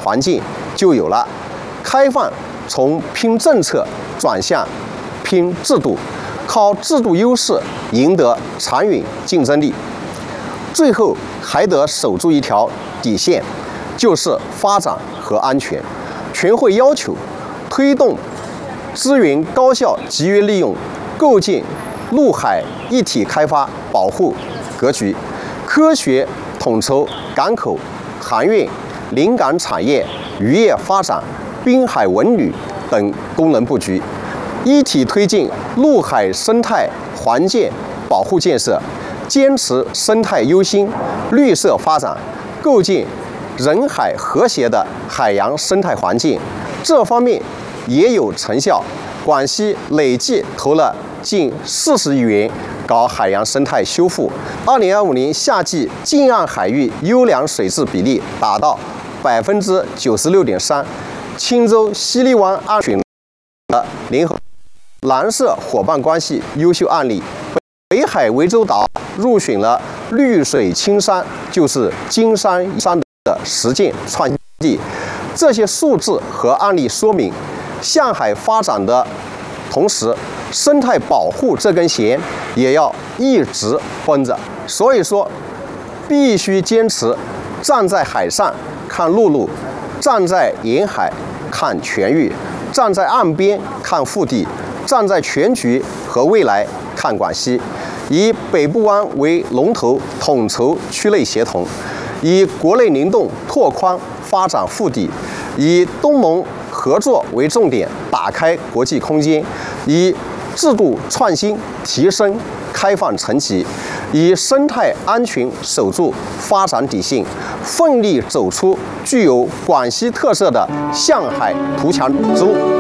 环境就有了。开放从拼政策转向拼制度，靠制度优势赢得长远竞争力。最后还得守住一条底线，就是发展和安全。全会要求推动资源高效集约利用，构建陆海一体开发保护格局，科学统筹港口、航运、临港产业、渔业发展、滨海文旅等功能布局，一体推进陆海生态环境保护建设，坚持生态优先、绿色发展，构建人海和谐的海洋生态环境。这方面也有成效，广西累计投了近40亿元搞海洋生态修复。2025年夏季近岸海域优良水质比例达到96.3%。钦州西荔湾安选的联合蓝色伙伴关系优秀案例，北海涠洲岛入选了绿水青山就是金山银山的实践创新地。这些数字和案例说明，向海发展的同时，生态保护这根弦也要一直绷着。所以说，必须坚持站在海上看陆路，站在沿海看全域，站在岸边看腹地，站在全局和未来看广西，以北部湾为龙头统筹区内协同，以国内联动拓宽发展腹地，以东盟合作为重点打开国际空间，以制度创新提升开放层级，以生态安全守住发展底线，奋力走出具有广西特色的向海图强之路。